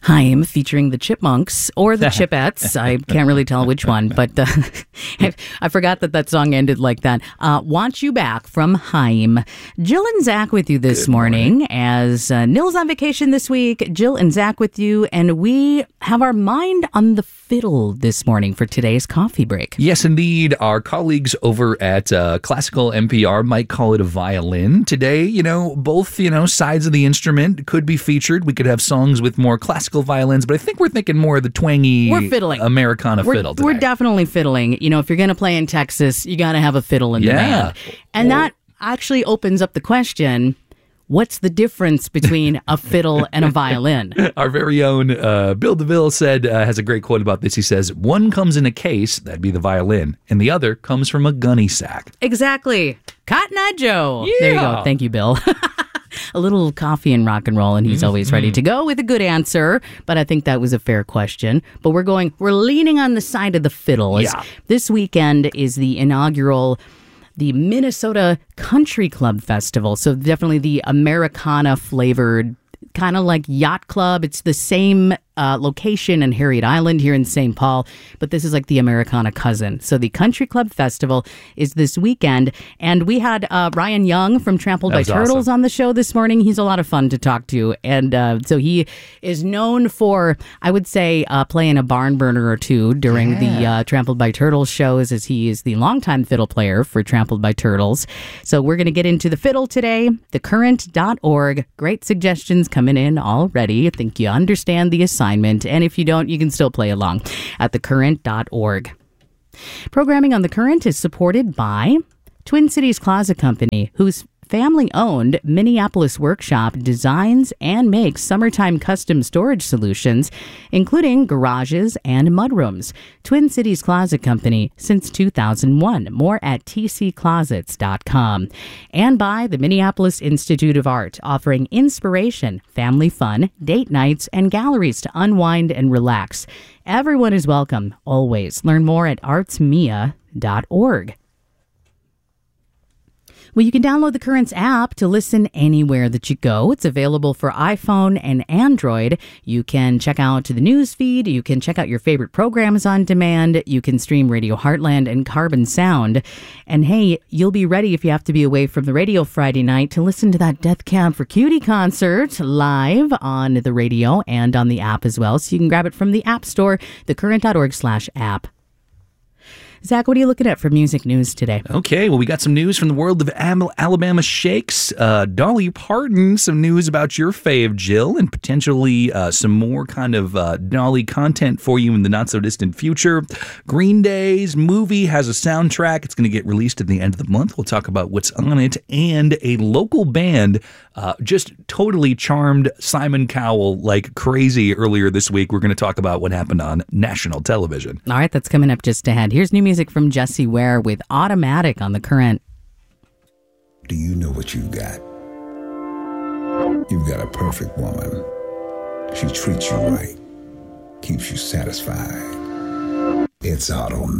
Haim featuring the Chipmunks or the Chipettes. I can't really tell which one, but I forgot that song ended like that. Want You Back from Haim. Jill and Zach with you this morning. As Nil's on vacation this week, Jill and Zach with you, and we have our mind on the fiddle this morning for today's coffee break. Yes, indeed. Our colleagues over at Classical NPR might call it a violin. Today, both, sides of the instrument could be featured. We could have songs with more classical violins, but I think we're thinking more of the twangy Americana fiddle today. We're definitely fiddling. If you're going to play in Texas, you got to have a fiddle in the band. And that actually opens up the question, what's the difference between a fiddle and a violin? Our very own Bill DeVille has a great quote about this. He says, one comes in a case, that'd be the violin, and the other comes from a gunny sack. Exactly. Cotton Eye Joe. Yeah. There you go. Thank you, Bill. A little coffee and rock and roll, and he's always ready to go with a good answer. But I think that was a fair question. But we're leaning on the side of the fiddle. Yeah. This weekend is the inaugural Minnesota Country Club Festival. So definitely the Americana flavored, kind of like Yacht Club. It's the same location in Harriet Island here in St. Paul, but this is like the Americana cousin. So the Country Club Festival is this weekend, and we had Ryan Young from Trampled by Turtles on the show this morning. He's a lot of fun to talk to, and so he is known for, I would say, playing a barn burner or two during the Trampled by Turtles shows, as he is the longtime fiddle player for Trampled by Turtles. So we're going to get into the fiddle today, thecurrent.org. Great suggestions coming in already. I think you understand the assignment. And if you don't, you can still play along at thecurrent.org. Programming on The Current is supported by Twin Cities Closet Company, whose family-owned Minneapolis workshop designs and makes summertime custom storage solutions, including garages and mudrooms. Twin Cities Closet Company since 2001. More at tcclosets.com. And by the Minneapolis Institute of Art, offering inspiration, family fun, date nights, and galleries to unwind and relax. Everyone is welcome, always. Learn more at artsmia.org. Well, you can download the Currents app to listen anywhere that you go. It's available for iPhone and Android. You can check out the news feed. You can check out your favorite programs on demand. You can stream Radio Heartland and Carbon Sound. And hey, you'll be ready if you have to be away from the radio Friday night to listen to that Death Cab for Cutie concert live on the radio and on the app as well. So you can grab it from the App Store, thecurrent.org/app. Zach, what are you looking at for music news today? Okay, well, we got some news from the world of Alabama Shakes. Dolly Parton, some news about your fave, Jill, and potentially some more kind of Dolly content for you in the not-so-distant future. Green Day's movie has a soundtrack. It's going to get released at the end of the month. We'll talk about what's on it. And a local band just totally charmed Simon Cowell like crazy earlier this week. We're going to talk about what happened on national television. All right, that's coming up just ahead. Here's new music from Jesse Ware with Automatic on The Current. Do you know what you've got? You've got a perfect woman. She treats you right, keeps you satisfied. It's Automatic.